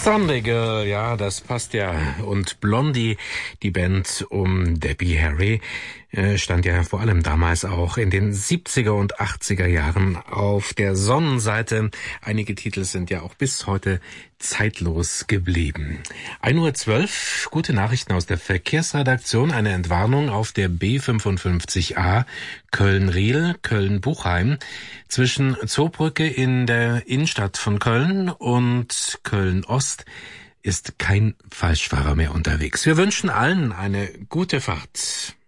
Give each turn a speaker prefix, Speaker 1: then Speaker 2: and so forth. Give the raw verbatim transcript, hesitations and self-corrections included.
Speaker 1: Sunday Girl, ja, das passt ja. Und Blondie, die Band um Debbie Harry, äh, stand ja vor allem damals auch in den siebziger und achtziger Jahren auf der Sonnenseite. Einige Titel sind ja auch bis heute zeitlos geblieben. ein Uhr zwölf, gute Nachrichten aus der Verkehrsredaktion. Eine Entwarnung auf der B fünfundfünfzig A Köln-Riel, Köln-Buchheim zwischen Zoobrücke in der Innenstadt von Köln und Köln-Ost ist kein Falschfahrer mehr unterwegs. Wir wünschen allen eine gute Fahrt.